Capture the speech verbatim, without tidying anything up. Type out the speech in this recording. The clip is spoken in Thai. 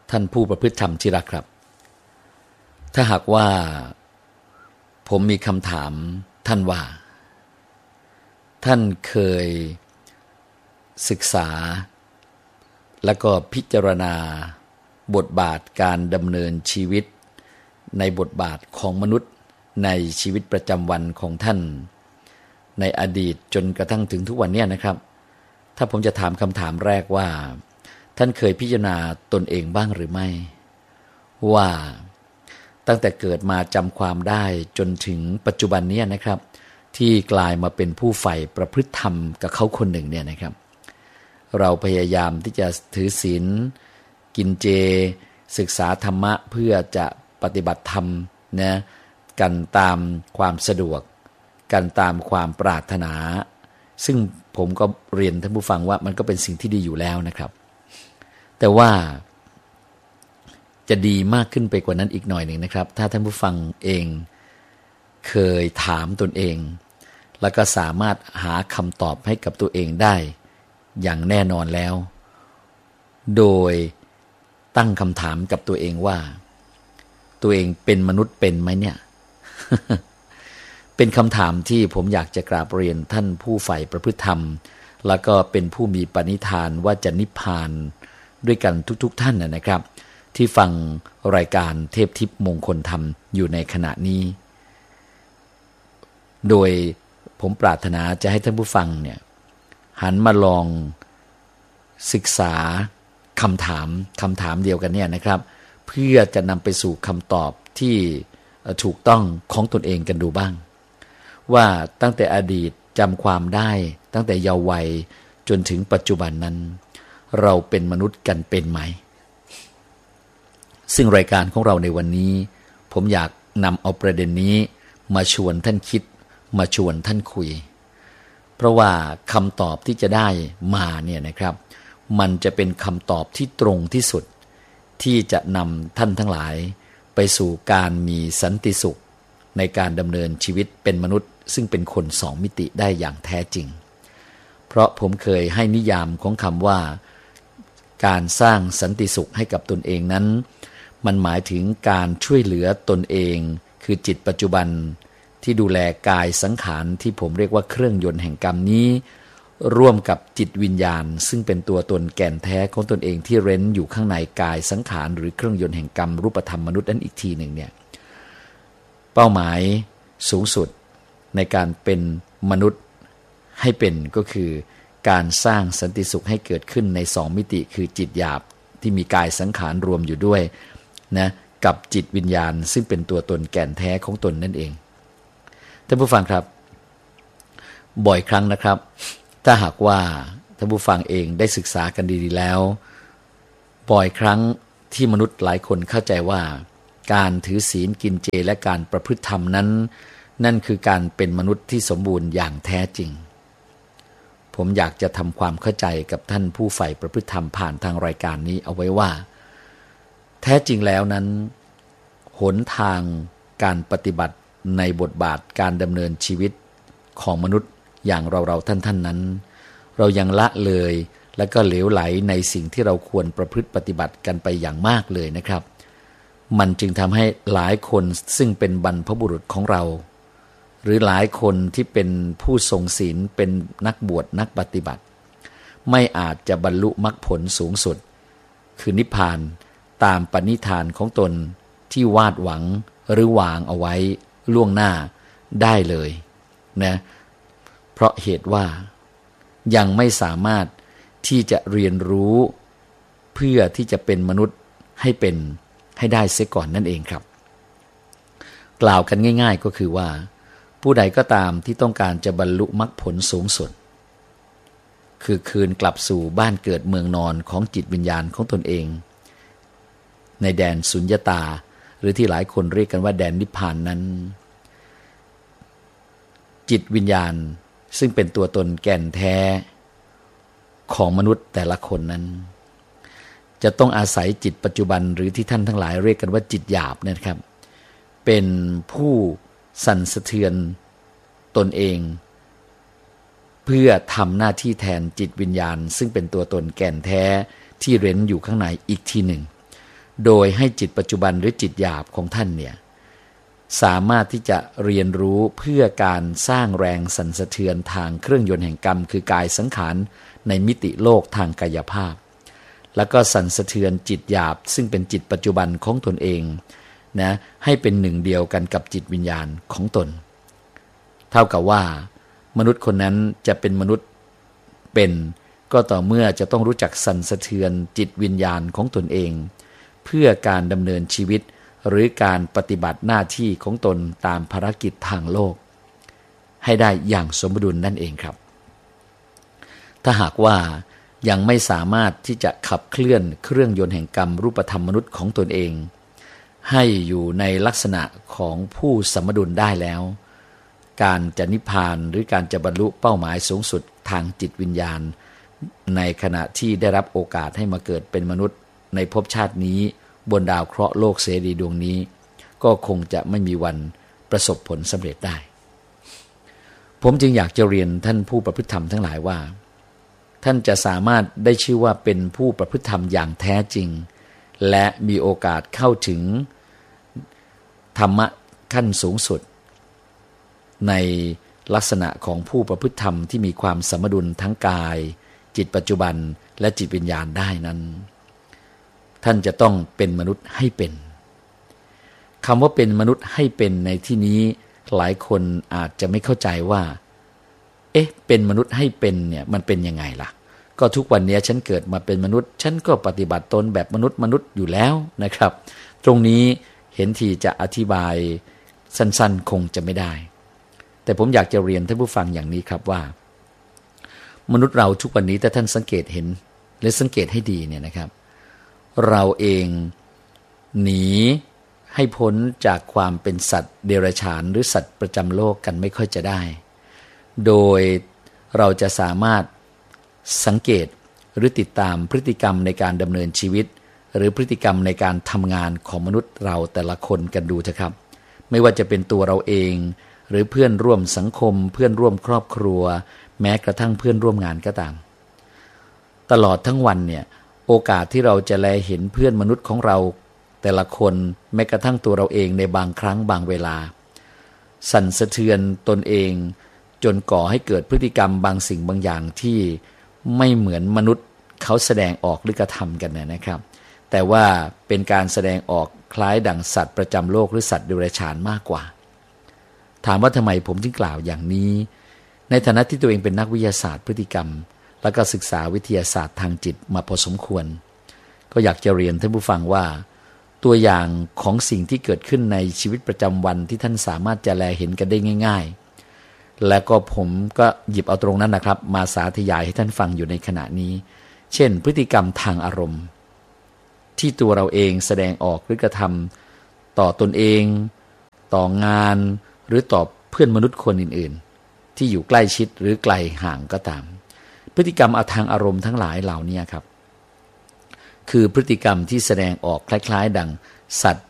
ท่านผู้ประพฤติธรรมที่รักครับถ้าหากว่าผมมีคำถามท่านว่าท่านเคยศึกษาและก็พิจารณาบทบาทการดำเนินชีวิตในบทบาทของมนุษย์ในชีวิตประจำวันของท่านในอดีตจนกระทั่งถึงทุกวันนี้นะครับถ้าผมจะถามคำถามแรกว่าท่านเคยพิจารณาตนเองบ้างหรือไม่ว่าตั้งแต่เกิดมาจำความได้จนถึงปัจจุบันนี้นะครับที่กลายมาเป็นผู้ใฝ่ประพฤติธรรมกับเขาคนหนึ่งเนี่ยนะครับเราพยายามที่จะถือศีลกินเจศึกษาธรรมะเพื่อจะปฏิบัติธรรมนะกันตามความสะดวกกันตามความปรารถนาซึ่งผมก็เรียนท่านผู้ฟังว่ามันก็เป็นสิ่งที่ดีอยู่แล้วนะครับแต่ว่าจะดีมากขึ้นไปกว่านั้นอีกหน่อยหนึ่งนะครับถ้าท่านผู้ฟังเองเคยถามตนเองแล้วก็สามารถหาคำตอบให้กับตัวเองได้อย่างแน่นอนแล้วโดยตั้งคำถามกับตัวเองว่าตัวเองเป็นมนุษย์เป็นไหมเนี่ย เป็นคำถามที่ผมอยากจะกราบเรียนท่านผู้ใฝ่ประพฤติธรรมแล้วก็เป็นผู้มีปณิธานว่าจะนิพพานด้วยกันทุกๆท่านนะครับที่ฟังรายการเทพทิพย์มงคลธรรมอยู่ในขณะนี้โดยผมปรารถนาจะให้ท่านผู้ฟังเนี่ยหันมาลองศึกษาคำถามคำถามเดียวกันเนี่ยนะครับเพื่อจะนำไปสู่คำตอบที่ถูกต้องของตนเองกันดูบ้างว่าตั้งแต่อดีตจำความได้ตั้งแต่เยาว์วัยจนถึงปัจจุบันนั้นเราเป็นมนุษย์กันเป็นไหมซึ่งรายการของเราในวันนี้ผมอยากนำเอาประเด็นนี้มาชวนท่านคิดมาชวนท่านคุยเพราะว่าคำตอบที่จะได้มาเนี่ยนะครับมันจะเป็นคำตอบที่ตรงที่สุดที่จะนำท่านทั้งหลายไปสู่การมีสันติสุขในการดำเนินชีวิตเป็นมนุษย์ซึ่งเป็นคนสองมิติได้อย่างแท้จริงเพราะผมเคยให้นิยามของคำว่าการสร้างสันติสุขให้กับตนเองนั้นมันหมายถึงการช่วยเหลือตนเองคือจิตปัจจุบันที่ดูแลกายสังขารที่ผมเรียกว่าเครื่องยนต์แห่งกรรมนี้ร่วมกับจิตวิญญาณซึ่งเป็นตัวตนแก่นแท้ของตนเองที่เร้นอยู่ข้างในกายสังขารหรือเครื่องยนต์แห่งกรรมรูปธรรมมนุษย์นั้นอีกทีหนึ่งเนี่ยเป้าหมายสูงสุดในการเป็นมนุษย์ให้เป็นก็คือการสร้างสันติสุขให้เกิดขึ้นในสองมิติคือจิตหยาบที่มีกายสังขารรวมอยู่ด้วยนะกับจิตวิญญาณซึ่งเป็นตัวตนแก่นแท้ของตนนั่นเองท่านผู้ฟังครับบ่อยครั้งนะครับถ้าหากว่าท่านผู้ฟังเองได้ศึกษากันดีๆแล้วบ่อยครั้งที่มนุษย์หลายคนเข้าใจว่าการถือศีลกินเจและการประพฤติธรรมนั้นนั่นคือการเป็นมนุษย์ที่สมบูรณ์อย่างแท้จริงผมอยากจะทำความเข้าใจกับท่านผู้ใฝ่ประพฤติธรรมผ่านทางรายการนี้เอาไว้ว่าแท้จริงแล้วนั้นหนทางการปฏิบัติในบทบาทการดำเนินชีวิตของมนุษย์อย่างเราๆท่านๆนั้นเรายังละเลยและก็เหลวไหลในสิ่งที่เราควรประพฤติปฏิบัติกันไปอย่างมากเลยนะครับมันจึงทำให้หลายคนซึ่งเป็นบรรพบุรุษของเราหรือหลายคนที่เป็นผู้ทรงศีลเป็นนักบวชนักปฏิบัติไม่อาจจะบรรลุมรรคผลสูงสุดคือนิพพานตามปณิธานของตนที่วาดหวังหรือวางเอาไว้ล่วงหน้าได้เลยนะเพราะเหตุว่ายังไม่สามารถที่จะเรียนรู้เพื่อที่จะเป็นมนุษย์ให้เป็นให้ได้เสียก่อนนั่นเองครับกล่าวกันง่ายๆก็คือว่าผู้ใดก็ตามที่ต้องการจะบรรลุมรรคผลสูงสุดคือคืนกลับสู่บ้านเกิดเมืองนอนของจิตวิญญาณของตนเองในแดนสุญญตาหรือที่หลายคนเรียกกันว่าแดนนิพพานนั้นจิตวิญญาณซึ่งเป็นตัวตนแก่นแท้ของมนุษย์แต่ละคนนั้นจะต้องอาศัยจิตปัจจุบันหรือที่ท่านทั้งหลายเรียกกันว่าจิตหยาบนะครับเป็นผู้สั่นสะเทือนตนเองเพื่อทำหน้าที่แทนจิตวิญญาณซึ่งเป็นตัวตนแก่นแท้ที่เร้นอยู่ข้างในอีกทีหนึ่งโดยให้จิตปัจจุบันหรือจิตหยาบของท่านเนี่ยสามารถที่จะเรียนรู้เพื่อการสร้างแรงสั่นสะเทือนทางเครื่องยนต์แห่งกรรมคือกายสังขารในมิติโลกทางกายภาพแล้วก็สั่นสะเทือนจิตหยาบซึ่งเป็นจิตปัจจุบันของตนเองนะให้เป็นหนึ่งเดียวกันกับจิตวิญญาณของตนเท่ากับว่ามนุษย์คนนั้นจะเป็นมนุษย์เป็นก็ต่อเมื่อจะต้องรู้จักสั่นสะเทือนจิตวิญญาณของตนเองเพื่อการดำเนินชีวิตหรือการปฏิบัติหน้าที่ของตนตามภารกิจทางโลกให้ได้อย่างสมดุลนั่นเองครับถ้าหากว่ายังไม่สามารถที่จะขับเคลื่อนเครื่องยนต์แห่งกรรมรูปธรรมมนุษย์ของตนเองให้อยู่ในลักษณะของผู้สมดุลได้แล้วการจะนิพพานหรือการจะบรรลุเป้าหมายสูงสุดทางจิตวิญญาณในขณะที่ได้รับโอกาสให้มาเกิดเป็นมนุษย์ในภพชาตินี้บนดาวเคราะห์โลกเสรีดวงนี้ก็คงจะไม่มีวันประสบผลสำเร็จได้ผมจึงอยากจะเรียนท่านผู้ประพฤติธรรมทั้งหลายว่าท่านจะสามารถได้ชื่อว่าเป็นผู้ประพฤติธรรมอย่างแท้จริงและมีโอกาสเข้าถึงธรรมะขั้นสูงสุดในลักษณะของผู้ประพฤติธรรมที่มีความสมดุลทั้งกายจิตปัจจุบันและจิตวิญญาณได้นั้นท่านจะต้องเป็นมนุษย์ให้เป็นคำว่าเป็นมนุษย์ให้เป็นในที่นี้หลายคนอาจจะไม่เข้าใจว่าเอ๊ะเป็นมนุษย์ให้เป็นเนี่ยมันเป็นยังไงล่ะก็ทุกวันนี้ฉันเกิดมาเป็นมนุษย์ฉันก็ปฏิบัติตนแบบมนุษย์มนุษย์อยู่แล้วนะครับตรงนี้เห็นทีจะอธิบายสั้นๆคงจะไม่ได้แต่ผมอยากจะเรียนท่านผู้ฟังอย่างนี้ครับว่ามนุษย์เราทุกวันนี้ถ้าท่านสังเกตเห็นและสังเกตให้ดีเนี่ยนะครับเราเองหนีให้พ้นจากความเป็นสัตว์เดรัจฉานหรือสัตว์ประจำโลกกันไม่ค่อยจะได้โดยเราจะสามารถสังเกตหรือติดตามพฤติกรรมในการดำเนินชีวิตหรือพฤติกรรมในการทำงานของมนุษย์เราแต่ละคนกันดูเถอะครับไม่ว่าจะเป็นตัวเราเองหรือเพื่อนร่วมสังคมเพื่อนร่วมครอบครัวแม้กระทั่งเพื่อนร่วมงานก็ตามตลอดทั้งวันเนี่ยโอกาสที่เราจะแลเห็นเพื่อนมนุษย์ของเราแต่ละคนแม้กระทั่งตัวเราเองในบางครั้งบางเวลาสั่นสะเทือนตนเองจนก่อให้เกิดพฤติกรรมบางสิ่งบางอย่างที่ไม่เหมือนมนุษย์เขาแสดงออกหรือกระทำกันนะครับแต่ว่าเป็นการแสดงออกคล้ายดั่งสัตว์ประจำโลกหรือสัตว์เดรัจฉานมากกว่าถามว่าทำไมผมจึงกล่าวอย่างนี้ในฐานะที่ตัวเองเป็นนักวิทยาศาสตร์พฤติกรรมแล้วก็ศึกษาวิทยาศาสตร์ทางจิตมาพอสมควรก็อยากจะเรียนท่านผู้ฟังว่าตัวอย่างของสิ่งที่เกิดขึ้นในชีวิตประจำวันที่ท่านสามารถจะแลเห็นกันได้ง่ายๆและก็ผมก็หยิบเอาตรงนั้นนะครับมาสาธยายให้ท่านฟังอยู่ในขณะนี้เช่นพฤติกรรมทางอารมณ์ที่ตัวเราเองแสดงออกหรือกระทำต่อตนเองต่องานหรือต่อเพื่อนมนุษย์คนอื่นๆที่อยู่ใกล้ชิดหรือไกลห่างก็ตามพฤติกรรมทางอารมณ์ทั้งหลายเหล่านี้ครับคือพฤติกรรมที่แสดงออกคล้ายๆดังสัตว์